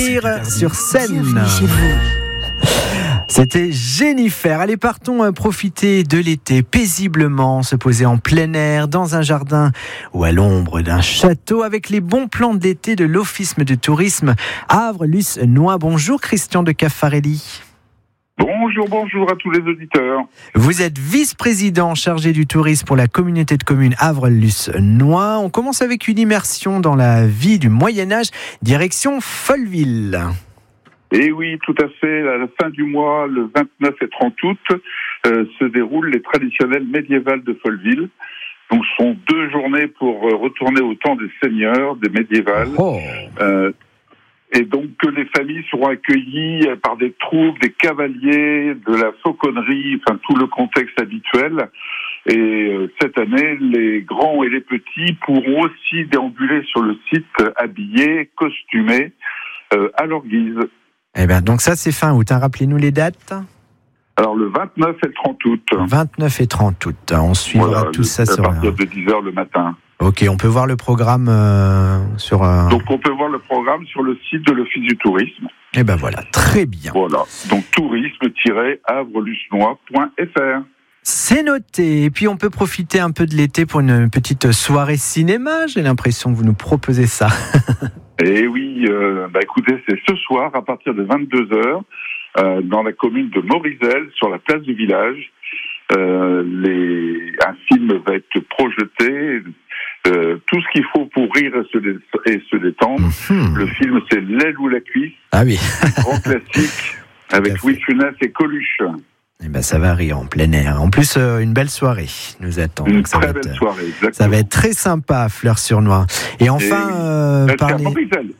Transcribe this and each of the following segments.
Sur scène. C'était Jennifer. Allez, partons profiter de l'été paisiblement, se poser en plein air, dans un jardin ou à l'ombre d'un château avec les bons plans d'été de l'Office de tourisme Havre-Luce-Noy. Bonjour Christian de Caffarelli. Bonjour à tous les auditeurs. Vous êtes vice-président chargé du tourisme pour la communauté de communes Havre-Luce-Noy. On commence avec une immersion dans la vie du Moyen-Âge, direction Folleville. Et oui, tout à fait. À la fin du mois, le 29 et 30 août, se déroulent les traditionnelles médiévales de Folleville. Donc, ce sont 2 journées pour retourner au temps des seigneurs, des médiévales. Et donc, les familles seront accueillies par des troupes, des cavaliers, de la fauconnerie, enfin, tout le contexte habituel. Et cette année, les grands et les petits pourront aussi déambuler sur le site habillés, costumés, à leur guise. Eh bien, donc ça, c'est fin août. Rappelez-nous les dates. Alors, le 29 et le 30 août. 29 et 30 août. On suivra tout ça sur... À partir de 10h le matin. Ok, on peut voir le programme sur... Donc, on peut voir le programme sur le site de l'Office du tourisme. Eh ben voilà, très bien. Voilà, donc tourisme-havrelucenois.fr. C'est noté. Et puis, on peut profiter un peu de l'été pour une petite soirée cinéma. J'ai l'impression que vous nous proposez ça. Eh oui, écoutez, c'est ce soir, à partir de 22h, dans la commune de Morizel, sur la place du village. Un film va être projeté, tout ce qu'il faut pour rire et se détendre. Le film, c'est L'aile ou la cuisse. Ah oui. Grand classique, avec Louis de Funès et Coluche. Eh ben, ça va rire en plein air. En plus, une belle soirée nous attend. Une très belle soirée, exactement. Ça va être très sympa à Fleurs-sur-Noy. Et enfin, parler... Pardon ?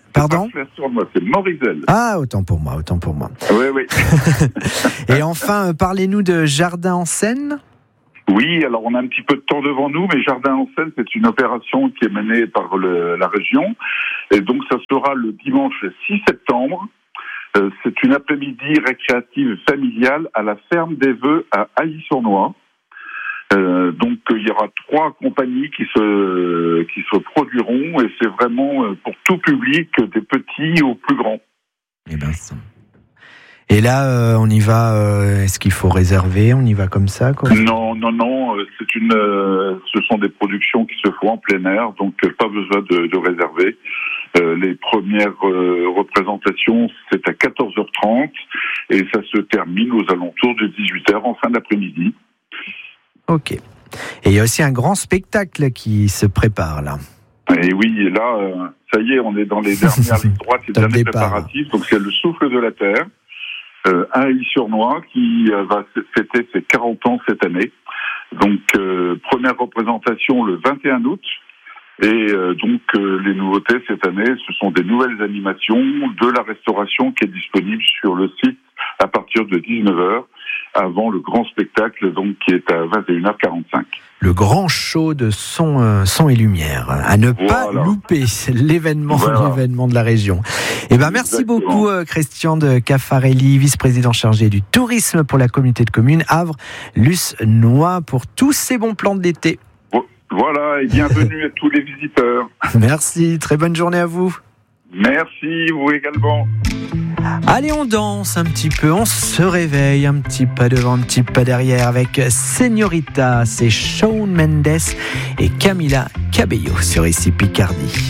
C'est pas Fleurs-sur-Noy, c'est Morizel. Ah, autant pour moi. Oui. Et enfin, parlez-nous de Jardin en Seine. Oui, alors on a un petit peu de temps devant nous, mais Jardin en Seine, c'est une opération qui est menée par la région. Et donc, ça sera le dimanche 6 septembre. C'est une après-midi récréative familiale à la ferme des Vœux à Ailly-sur-Noy. Donc il y aura 3 compagnies qui se produiront et c'est vraiment pour tout public, des petits aux plus grands. Eh ben, et là, on y va. Est-ce qu'il faut réserver ? On y va comme ça, quoi ? Non. Ce sont des productions qui se font en plein air, donc pas besoin de réserver. Les premières représentations, c'est à 14h30 et ça se termine aux alentours de 18h en fin d'après-midi. Ok. Et il y a aussi un grand spectacle qui se prépare là. Et oui, là, ça y est, on est dans les dernières lignes droites, les derniers préparatifs. Donc c'est le Souffle de la Terre, à Ailly-sur-Noy, qui va fêter ses 40 ans cette année. Donc première représentation le 21 août. Et donc les nouveautés cette année, ce sont des nouvelles animations, de la restauration qui est disponible sur le site à partir de 19h, avant le grand spectacle donc qui est à 21h45. Le grand show de son et lumière, à ne pas louper, c'est l'événement de la région. Et ben merci beaucoup Christian de Caffarelli, vice-président chargé du tourisme pour la communauté de communes Havre-Luce-Noy, pour tous ces bons plans de l'été. Voilà, et bienvenue à tous les visiteurs. Merci, très bonne journée à vous. Merci, vous également. Allez, on danse un petit peu, on se réveille, un petit pas devant, un petit pas derrière avec Señorita, c'est Shawn Mendes et Camila Cabello sur ici Picardie.